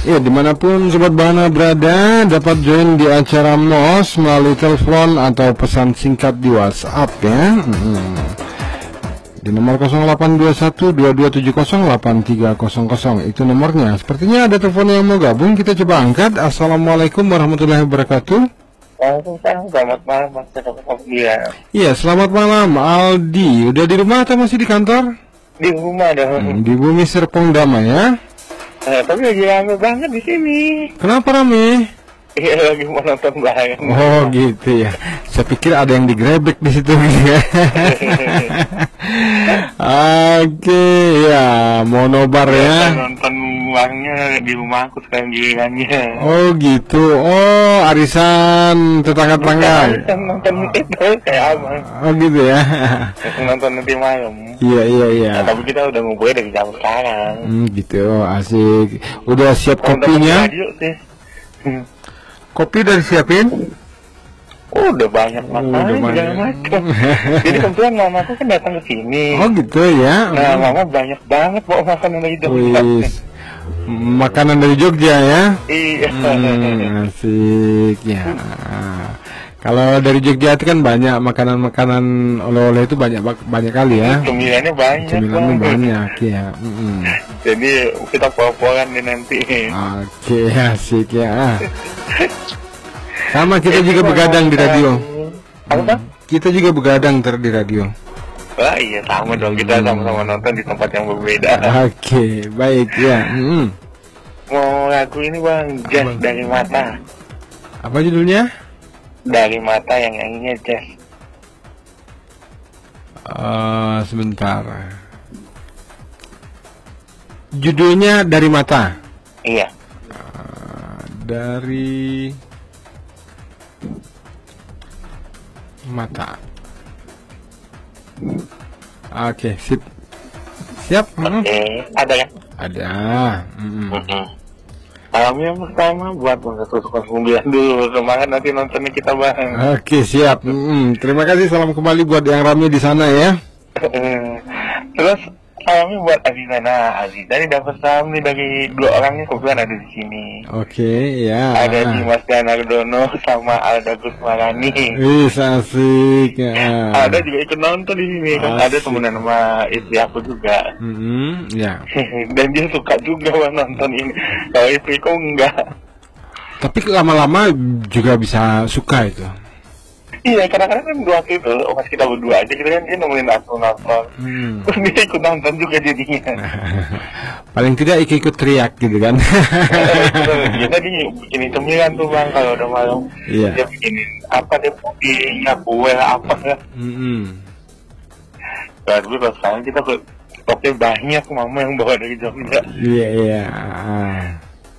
Ya, dimanapun Sobat Bahana berada, dapat join di acara MOS melalui telepon atau pesan singkat di WhatsApp ya. Di nomor 0821-2270-8300. Itu nomornya. Sepertinya ada telepon yang mau gabung, kita coba angkat. Assalamualaikum warahmatullahi wabarakatuh. Waalaikumsalam, selamat malam Mas Aldi. Iya, selamat malam Aldi. Udah di rumah atau masih di kantor? Di rumah dong. Di Bumi Serpong Damai ya. Tapi lagi rame banget di sini. Kenapa rame? Iya, lagi mau nonton bareng. Oh gitu ya. Saya pikir ada yang digrebek di situ ya. Oke ya, mau nobar ya. Nonton barengnya di rumah aku sekarang gilirannya. Oh gitu. Oh, arisan tetangga-tetangga. Nonton itu kayak abang. Oh gitu ya. Nonton nanti malam. Iya. Tapi kita udah ngumpulnya dari jam sekarang. Gitu, asik. Udah siap kopinya? Radio sih. Kopi udah disiapin? Oh, udah banyak makanan segala macam. Jadi kebetulan mamaku kan datang ke sini. Oh gitu ya. Nah, mama banyak banget bawa makanan dari Jogja. Makanan dari Jogja ya? Iya. Asik ya. Kalau dari Jogja itu kan banyak makanan-makanan oleh-oleh itu banyak kali ya. Cemilannya banyak ya. Jadi kita pola-polan nih nanti. Oke, asik ya. Sama kita juga begadang di radio. Apa? Kita juga begadang di radio. Wah iya sama dong, kita sama-sama nonton di tempat yang berbeda. Oke, baik ya. Mau lagu ini bang, Jazz dari Mata. Apa judulnya? Dari Mata, yang nyanyinya Jazz. Sebentar. Judulnya Dari Mata. Iya. Dari Mata. Oke, sip. Siap? Oke, ada kan? Ada. Salam yang pertama buat Bang 109 dulu. Semangat nanti nontonnya kita bareng. Oke, siap. Terima kasih, salam kembali buat yang rame di sana ya. Terus salamnya buat Aziza. Nah, Aziza ini dapat salam nih dari dua orangnya, kebetulan ada di sini. Oke, ya. Ada Dimas Danardono sama Alda Gusmarani. Asik ya. Ada juga ikut nonton di sini kan. Ada temenan sama istri aku juga. Ya. Dan dia suka juga bang nonton ini. Kalau istriku enggak. Tapi lama-lama juga bisa suka itu. Iya, kadang-kadang kan waktu itu pas kita berdua aja kita kan, dia nemenin aku nonton. Terus dia ikut nonton juga jadinya. Paling tidak ikut teriak gitu kan. Kita bikinin cemilan tuh bang kalau udah malam. Iya. Dia bikinin apa, dia puding, kue apa kan. Tapi pas sekarang kita stoknya banyak, mama yang bawa dari Jogja. Iya.